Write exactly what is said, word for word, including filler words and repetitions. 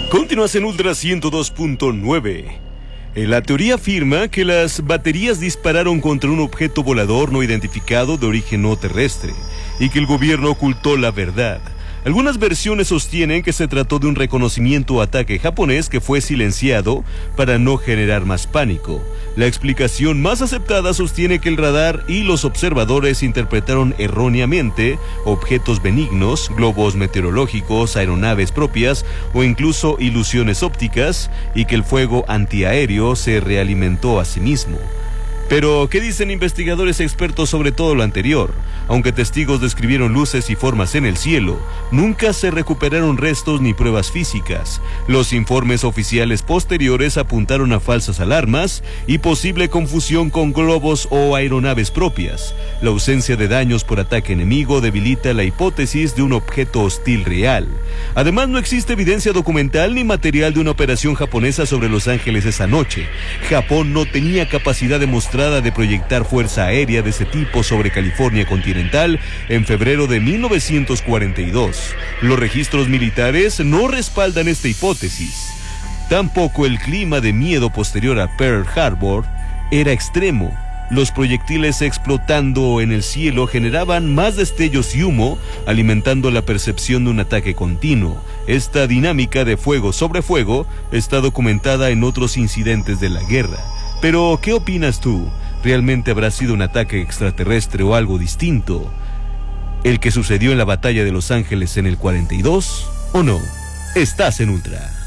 Continúas en Ultra ciento dos punto nueve. La teoría afirma que las baterías dispararon contra un objeto volador no identificado de origen no terrestre y que el gobierno ocultó la verdad. Algunas versiones sostienen que se trató de un reconocimiento o ataque japonés que fue silenciado para no generar más pánico. La explicación más aceptada sostiene que el radar y los observadores interpretaron erróneamente objetos benignos, globos meteorológicos, aeronaves propias o incluso ilusiones ópticas, y que el fuego antiaéreo se realimentó a sí mismo. Pero, ¿qué dicen investigadores expertos sobre todo lo anterior? Aunque testigos describieron luces y formas en el cielo, nunca se recuperaron restos ni pruebas físicas. Los informes oficiales posteriores apuntaron a falsas alarmas y posible confusión con globos o aeronaves propias. La ausencia de daños por ataque enemigo debilita la hipótesis de un objeto hostil real. Además, no existe evidencia documental ni material de una operación japonesa sobre Los Ángeles esa noche. Japón no tenía capacidad demostrada de proyectar fuerza aérea de ese tipo sobre California continental en febrero de mil novecientos cuarenta y dos. Los registros militares no respaldan esta hipótesis. Tampoco el clima de miedo posterior a Pearl Harbor era extremo. Los proyectiles explotando en el cielo generaban más destellos y humo, alimentando la percepción de un ataque continuo. Esta dinámica de fuego sobre fuego está documentada en otros incidentes de la guerra. Pero, ¿qué opinas tú? ¿Realmente habrá sido un ataque extraterrestre o algo distinto? ¿El que sucedió en la batalla de Los Ángeles en el cuarenta y dos? ¿O no? Estás en Ultra.